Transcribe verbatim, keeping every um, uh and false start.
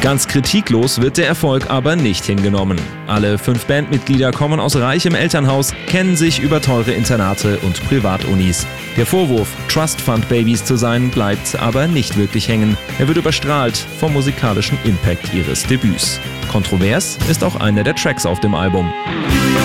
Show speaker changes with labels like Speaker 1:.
Speaker 1: Ganz kritiklos wird der Erfolg aber nicht hingenommen. Alle fünf Bandmitglieder kommen aus reichem Elternhaus, kennen sich über teure Internate und Privatunis. Der Vorwurf, Trust Fund Babys zu sein, bleibt aber nicht wirklich hängen. Er wird überstrahlt vom musikalischen Impact ihres Debüts. Kontrovers ist auch einer der Tracks auf dem Album.